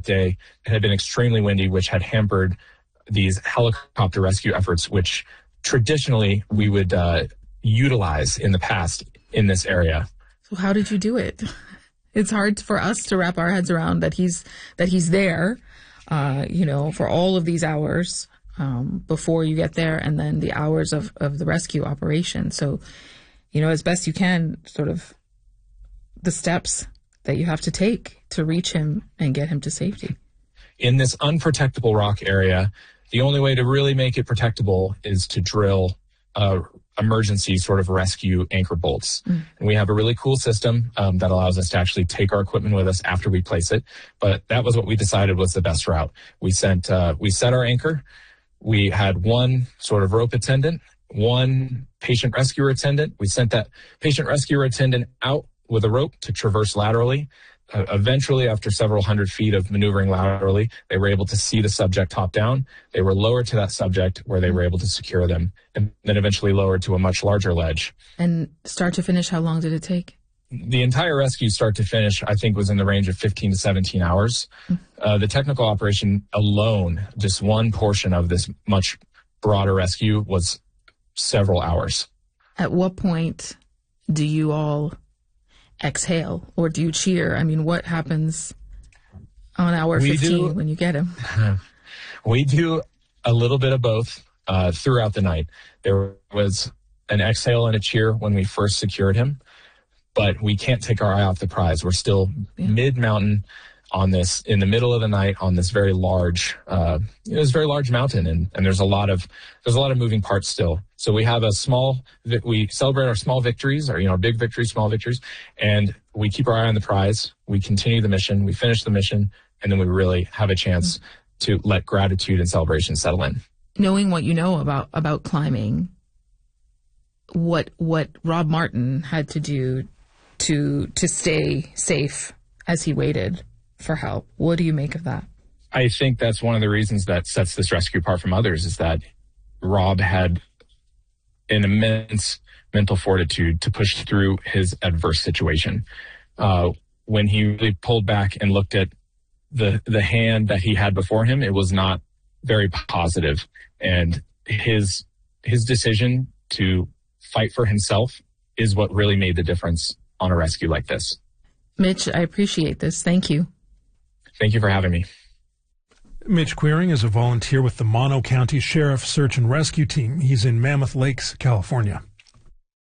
day. It had been extremely windy, which had hampered these helicopter rescue efforts, which traditionally we would utilize in the past in this area. So how did you do it? It's hard for us to wrap our heads around that he's there, for all of these hours before you get there, and then the hours of the rescue operation. So, as best you can, sort of the steps that you have to take to reach him and get him to safety. In this unprotectable rock area, the only way to really make it protectable is to drill emergency sort of rescue anchor bolts. And we have a really cool system that allows us to actually take our equipment with us after we place it. But that was what we decided was the best route. We set our anchor. We had one sort of rope attendant, one patient rescuer attendant. We sent that patient rescuer attendant out with a rope to traverse laterally. Eventually, after several hundred feet of maneuvering laterally, they were able to see the subject top down. They were lowered to that subject where they were able to secure them, and then eventually lowered to a much larger ledge. And start to finish, how long did it take? The entire rescue, start to finish, I think was in the range of 15 to 17 hours. The technical operation alone, just one portion of this much broader rescue, was several hours. At what point do you all exhale, or do you cheer? I mean, what happens on hour 15 when you get him? We do a little bit of both throughout the night. There was an exhale and a cheer when we first secured him, but we can't take our eye off the prize. We're still mid-mountain on this, in the middle of the night, on this very large, very large mountain, and there's a lot of moving parts still. So we have we celebrate our small victories, our big victories, small victories, and we keep our eye on the prize. We continue the mission, we finish the mission, and then we really have a chance to let gratitude and celebration settle in. Knowing what you know about climbing, what Rob Martin had to do to stay safe as he waited for help, what do you make of that? I think that's one of the reasons that sets this rescue apart from others, is that Rob had an immense mental fortitude to push through his adverse situation. When he really pulled back and looked at the hand that he had before him, it was not very positive. And his decision to fight for himself is what really made the difference on a rescue like this. Mitch, I appreciate this. Thank you. Thank you for having me. Mitch Quiring is a volunteer with the Mono County Sheriff Search and Rescue Team. He's in Mammoth Lakes, California.